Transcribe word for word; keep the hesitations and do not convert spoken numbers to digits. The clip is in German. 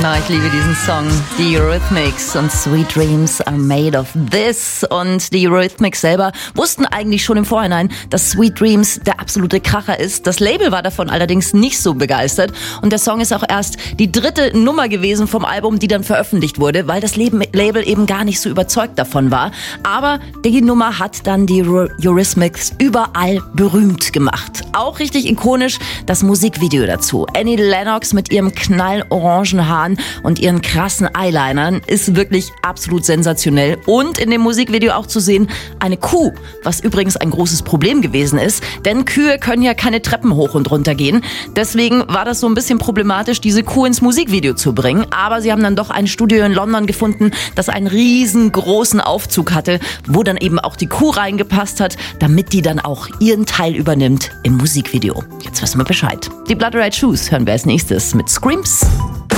Na, ich liebe diesen Song. Die Eurythmics und Sweet Dreams are made of this. Und die Eurythmics selber wussten eigentlich schon im Vorhinein, dass Sweet Dreams der absolute Kracher ist. Das Label war davon allerdings nicht so begeistert. Und der Song ist auch erst die dritte Nummer gewesen vom Album, die dann veröffentlicht wurde, weil das Label eben gar nicht so überzeugt davon war. Aber die Nummer hat dann die Eurythmics überall berühmt gemacht. Auch richtig ikonisch das Musikvideo dazu. Annie Lennox mit ihrem knallorangen Haaren und ihren krassen Eyelinern ist wirklich absolut sensationell. Und in dem Musikvideo auch zu sehen, eine Kuh, was übrigens ein großes Problem gewesen ist, denn Kühe können ja keine Treppen hoch und runter gehen. Deswegen war das so ein bisschen problematisch, diese Kuh ins Musikvideo zu bringen. Aber sie haben dann doch ein Studio in London gefunden, das einen riesengroßen Aufzug hatte, wo dann eben auch die Kuh reingepasst hat, damit die dann auch ihren Teil übernimmt im Musikvideo. Jetzt wissen wir Bescheid. Die Blood Red Shoes hören wir als nächstes mit Screams.